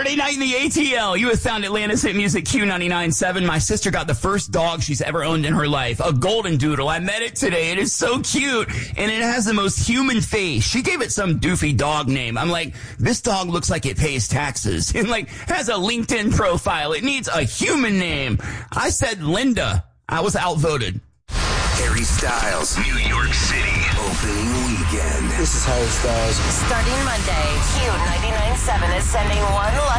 Friday night in the ATL. You have found Atlanta's hit music Q99.7. My sister got the first dog she's ever owned in her life, a golden doodle. I met it today. It is so cute, and it has the most human face. She gave it some doofy dog name. I'm like, this dog looks like it pays taxes and like has a LinkedIn profile. It needs a human name. I said Linda. I was outvoted. Harry Styles, New York City, opening weekend. This is Harry Styles. Starting Monday, Q99.7 is sending one